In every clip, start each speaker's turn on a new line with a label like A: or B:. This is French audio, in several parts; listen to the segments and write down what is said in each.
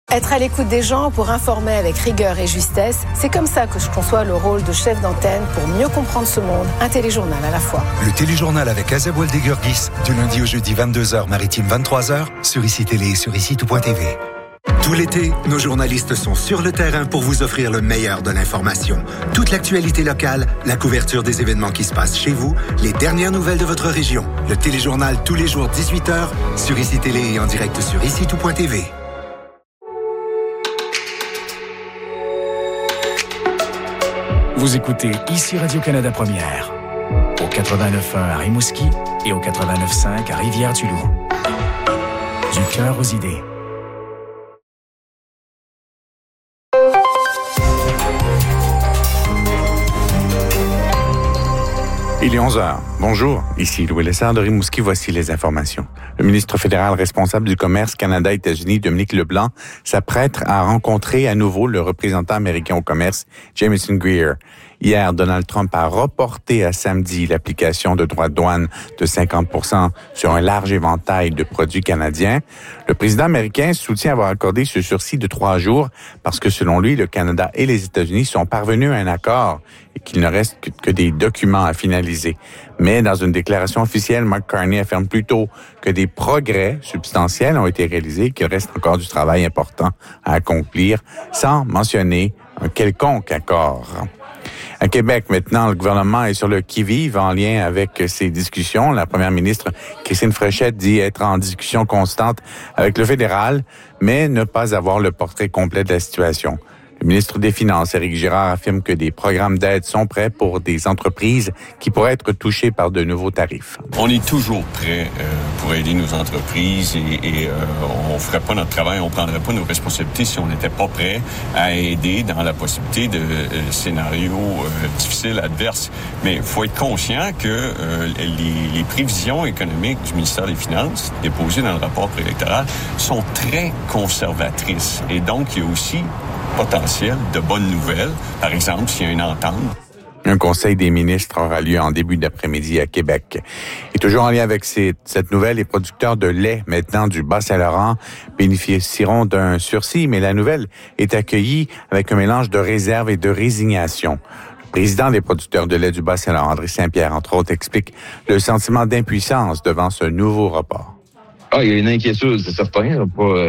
A: Être à l'écoute des gens pour informer avec rigueur et justesse, c'est comme ça que je conçois le rôle de chef d'antenne pour mieux comprendre ce monde, un téléjournal à la fois.
B: Le téléjournal avec Azeb Waldegurgis, du lundi au jeudi 22h, maritime 23h, sur ICI Télé et sur ICI-Tout.tv. Tout l'été, nos journalistes sont sur le terrain pour vous offrir le meilleur de l'information. Toute l'actualité locale, la couverture des événements qui se passent chez vous, les dernières nouvelles de votre région. Le téléjournal tous les jours 18h, sur ICI Télé et en direct sur ICI-Tout.tv.
C: Vous écoutez ici Radio-Canada Première, au 89.1 à Rimouski et au 89.5 à Rivière-du-Loup. Du cœur aux idées.
D: Il est 11h. Bonjour, ici Louis Lessard de Rimouski. Voici les informations. Le ministre fédéral responsable du commerce Canada-États-Unis, Dominique Leblanc, s'apprête à rencontrer à nouveau le représentant américain au commerce, Jamieson Greer. Hier, Donald Trump a reporté à samedi l'application de droits de douane de 50% sur un large éventail de produits canadiens. Le président américain soutient avoir accordé ce sursis de 3 jours parce que, selon lui, le Canada et les États-Unis sont parvenus à un accord et qu'il ne reste que des documents à finaliser. Mais dans une déclaration officielle, Mark Carney affirme plutôt que des progrès substantiels ont été réalisés et qu'il reste encore du travail important à accomplir, sans mentionner un quelconque accord. À Québec, maintenant, le gouvernement est sur le qui-vive en lien avec ces discussions. La première ministre, Christine Fréchette, dit être en discussion constante avec le fédéral, mais ne pas avoir le portrait complet de la situation. Le ministre des Finances, Éric Girard, affirme que des programmes d'aide sont prêts pour des entreprises qui pourraient être touchées par de nouveaux tarifs.
E: On est toujours prêt pour aider nos entreprises et on ferait pas notre travail, on prendrait pas nos responsabilités si on n'était pas prêt à aider dans la possibilité de scénarios difficiles, adverses. Mais il faut être conscient que les prévisions économiques du ministère des Finances, déposées dans le rapport préélectoral, sont très conservatrices. Et donc, il y a aussi potentiel de bonnes nouvelles. Par exemple, s'il y a une entente.
D: Un conseil des ministres aura lieu en début d'après-midi à Québec. Et toujours en lien avec cette nouvelle, les producteurs de lait maintenant du Bas-Saint-Laurent bénéficieront d'un sursis, mais la nouvelle est accueillie avec un mélange de réserve et de résignation. Le président des producteurs de lait du Bas-Saint-Laurent, André Saint-Pierre, entre autres, explique le sentiment d'impuissance devant ce nouveau report.
F: Il y a une inquiétude, c'est certain.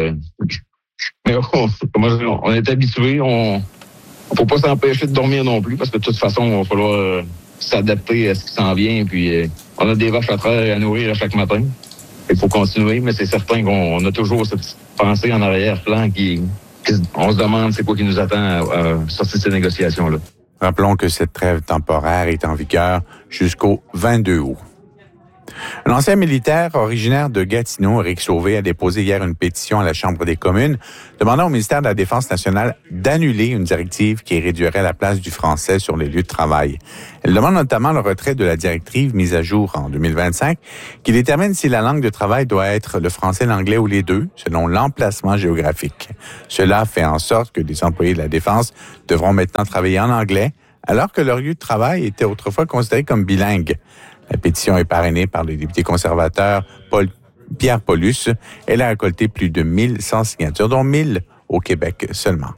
F: Mais on est habitué, on faut pas s'empêcher de dormir non plus, parce que de toute façon, il va falloir s'adapter à ce qui s'en vient. Puis on a des vaches à traire à nourrir à chaque matin. Il faut continuer, mais c'est certain qu'on a toujours cette pensée en arrière-plan on se demande c'est quoi qui nous attend à sortir de ces négociations-là.
D: Rappelons que cette trêve temporaire est en vigueur jusqu'au 22 août. Un ancien militaire originaire de Gatineau, Éric Sauvé, a déposé hier une pétition à la Chambre des communes demandant au ministère de la Défense nationale d'annuler une directive qui réduirait la place du français sur les lieux de travail. Elle demande notamment le retrait de la directive mise à jour en 2025 qui détermine si la langue de travail doit être le français, l'anglais ou les deux, selon l'emplacement géographique. Cela fait en sorte que des employés de la Défense devront maintenant travailler en anglais alors que leur lieu de travail était autrefois considéré comme bilingue. La pétition est parrainée par le député conservateur Pierre Paulus. Elle a récolté plus de 1100 signatures, dont 1000 au Québec seulement.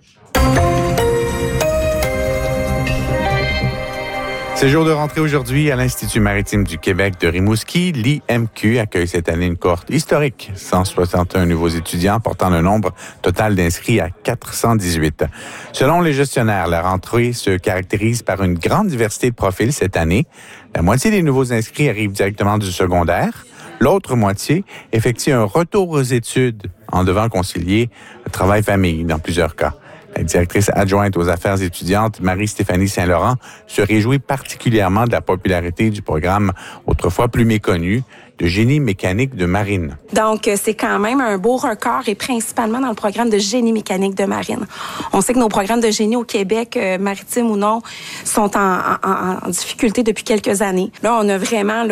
D: C'est jour de rentrée aujourd'hui à l'Institut maritime du Québec de Rimouski. L'IMQ accueille cette année une cohorte historique, 161 nouveaux étudiants portant le nombre total d'inscrits à 418. Selon les gestionnaires, la rentrée se caractérise par une grande diversité de profils cette année. La moitié des nouveaux inscrits arrivent directement du secondaire. L'autre moitié effectue un retour aux études en devant concilier le travail-famille dans plusieurs cas. La directrice adjointe aux affaires étudiantes, Marie-Stéphanie Saint-Laurent, se réjouit particulièrement de la popularité du programme autrefois plus méconnu de génie mécanique de marine.
G: Donc, c'est quand même un beau record et principalement dans le programme de génie mécanique de marine. On sait que nos programmes de génie au Québec, maritime ou non, sont en difficulté depuis quelques années. Là, on a vraiment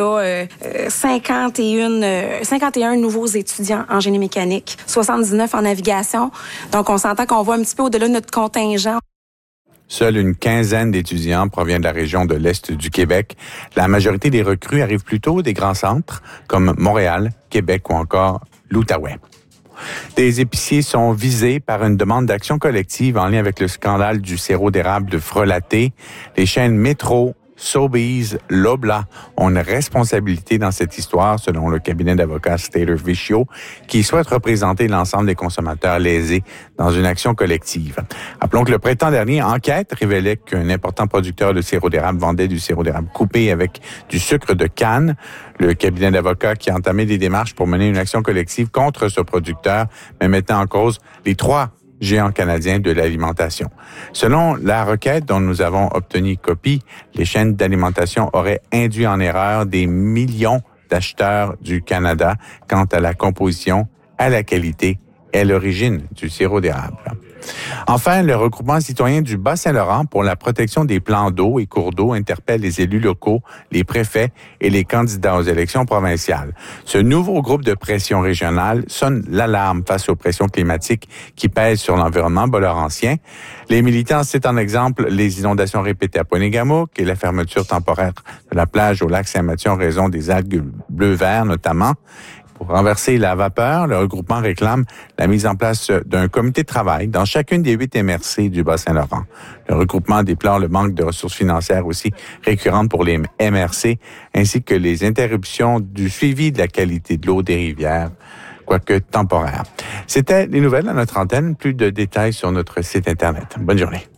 G: 51 nouveaux étudiants en génie mécanique, 79 en navigation. Donc, on s'entend qu'on va un petit peu au-delà de notre contingent.
D: Seule une quinzaine d'étudiants provient de la région de l'Est du Québec. La majorité des recrues arrivent plutôt des grands centres comme Montréal, Québec ou encore l'Outaouais. Des épiciers sont visés par une demande d'action collective en lien avec le scandale du sirop d'érable de Frelaté. Les chaînes Métro, Sobeys, Loblaw ont une responsabilité dans cette histoire, selon le cabinet d'avocats Stater Vichio, qui souhaite représenter l'ensemble des consommateurs lésés dans une action collective. Rappelons que le printemps dernier, enquête révélait qu'un important producteur de sirop d'érable vendait du sirop d'érable coupé avec du sucre de canne. Le cabinet d'avocats qui a entamé des démarches pour mener une action collective contre ce producteur, mais mettant en cause les 3 géants canadiens de l'alimentation. Selon la requête dont nous avons obtenu copie, les chaînes d'alimentation auraient induit en erreur des millions d'acheteurs du Canada quant à la composition, à la qualité et à l'origine du sirop d'érable. Enfin, le regroupement citoyen du Bas-Saint-Laurent pour la protection des plans d'eau et cours d'eau interpelle les élus locaux, les préfets et les candidats aux élections provinciales. Ce nouveau groupe de pression régionale sonne l'alarme face aux pressions climatiques qui pèsent sur l'environnement bas-laurentien. Les militants citent en exemple les inondations répétées à Pointe-Égamouk et la fermeture temporaire de la plage au lac Saint-Mathieu en raison des algues bleu-vert notamment. Pour renverser la vapeur, le regroupement réclame la mise en place d'un comité de travail dans chacune des 8 MRC du Bas-Saint-Laurent. Le regroupement déplore le manque de ressources financières aussi récurrentes pour les MRC, ainsi que les interruptions du suivi de la qualité de l'eau des rivières, quoique temporaire. C'était les nouvelles à notre antenne. Plus de détails sur notre site Internet. Bonne journée.